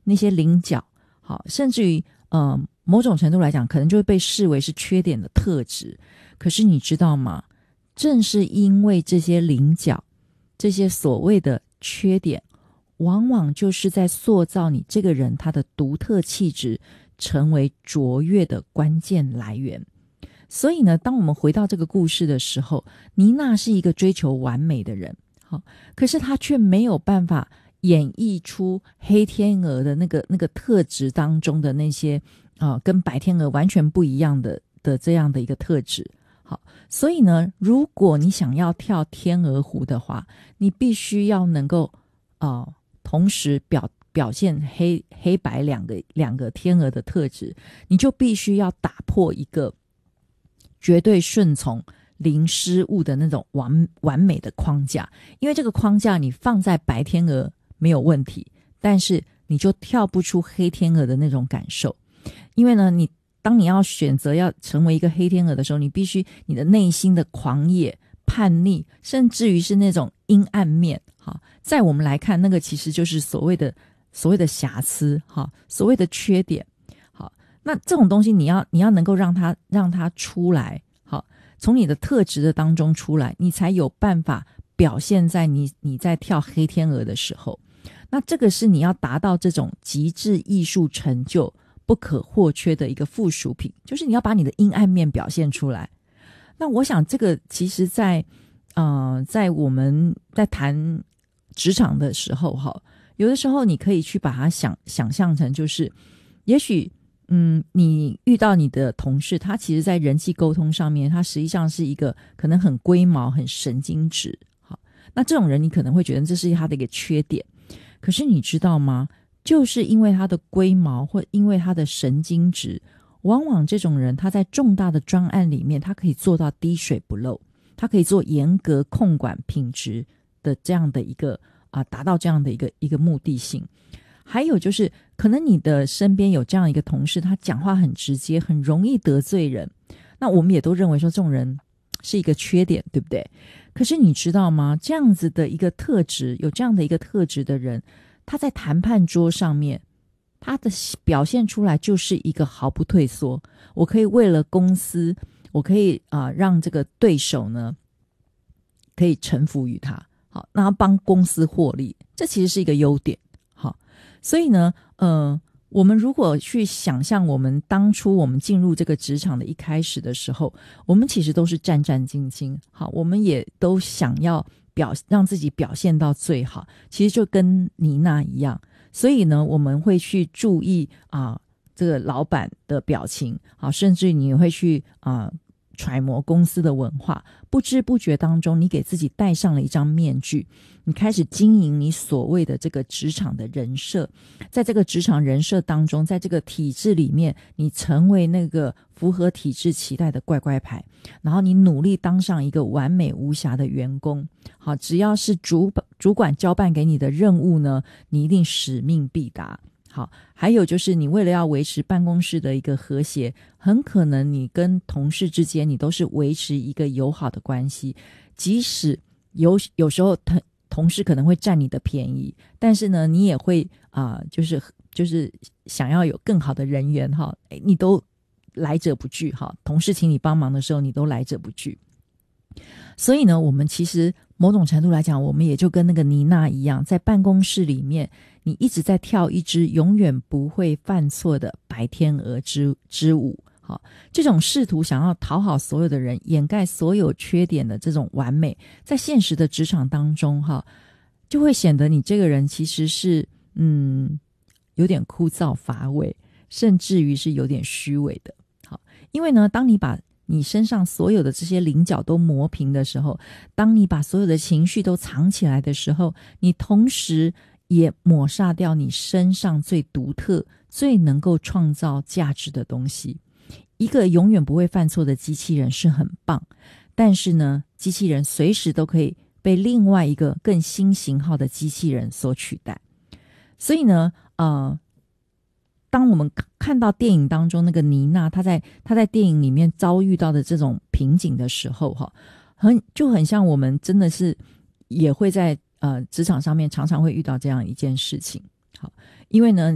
那些棱角，好，甚至于某种程度来讲可能就会被视为是缺点的特质。可是你知道吗？正是因为这些棱角，这些所谓的缺点，往往就是在塑造你这个人他的独特气质，成为卓越的关键来源。所以呢，当我们回到这个故事的时候，妮娜是一个追求完美的人，好，可是她却没有办法演绎出黑天鹅的那个特质当中的那些跟白天鹅完全不一样的这样的一个特质。好，所以呢，如果你想要跳天鹅湖的话，你必须要能够同时表现黑白两个天鹅的特质，你就必须要打破一个绝对顺从零失误的那种完美的框架。因为这个框架你放在白天鹅没有问题，但是你就跳不出黑天鹅的那种感受。因为呢，当你要选择要成为一个黑天鹅的时候，你必须你的内心的狂野、叛逆，甚至于是那种阴暗面，在我们来看，那个其实就是所谓的瑕疵，所谓的缺点。好，那这种东西你要能够让它出来，好，从你的特质的当中出来，你才有办法表现在你在跳黑天鹅的时候。那这个是你要达到这种极致艺术成就不可或缺的一个附属品，就是你要把你的阴暗面表现出来。那我想这个其实在我们在谈职场的时候有的时候你可以去把它想象成，就是也许你遇到你的同事，他其实在人际沟通上面，他实际上是一个可能很龟毛、很神经质。好，那这种人你可能会觉得这是他的一个缺点。可是你知道吗？就是因为他的龟毛，或因为他的神经质，往往这种人他在重大的专案里面，他可以做到滴水不漏，他可以做严格控管品质的这样的一个达到这样的一个目的性。还有就是可能你的身边有这样一个同事，他讲话很直接，很容易得罪人，那我们也都认为说这种人是一个缺点，对不对？可是你知道吗？这样子的一个特质，有这样的一个特质的人，他在谈判桌上面，他的表现出来就是一个毫不退缩，我可以为了公司，我可以让这个对手呢可以臣服于他，好，那他帮公司获利，这其实是一个优点。好，所以呢我们如果去想象我们当初我们进入这个职场的一开始的时候，我们其实都是战战兢兢，好，我们也都想要让自己表现到最好，其实就跟妮娜一样。所以呢，我们会去注意这个老板的表情，甚至你会去揣摩公司的文化，不知不觉当中你给自己戴上了一张面具，你开始经营你所谓的这个职场的人设。在这个职场人设当中，在这个体制里面，你成为那个符合体制期待的乖乖牌，然后你努力当上一个完美无瑕的员工。好，只要是主管交办给你的任务呢，你一定使命必达。好，还有就是你为了要维持办公室的一个和谐，很可能你跟同事之间你都是维持一个友好的关系，即使有时候同事可能会占你的便宜，但是呢你也会就是想要有更好的人缘你都来者不拒，同事请你帮忙的时候你都来者不拒。所以呢，我们其实某种程度来讲，我们也就跟那个妮娜一样，在办公室里面你一直在跳一支永远不会犯错的白天鹅之舞。好，这种试图想要讨好所有的人，掩盖所有缺点的这种完美，在现实的职场当中就会显得你这个人其实是有点枯燥乏味，甚至于是有点虚伪的。好，因为呢，当你把你身上所有的这些棱角都磨平的时候，当你把所有的情绪都藏起来的时候，你同时也抹煞掉你身上最独特、最能够创造价值的东西。一个永远不会犯错的机器人是很棒，但是呢，机器人随时都可以被另外一个更新型号的机器人所取代。所以呢当我们看到电影当中那个妮娜，她在电影里面遭遇到的这种瓶颈的时候就很像我们真的是也会在职场上面常常会遇到这样一件事情。好，因为呢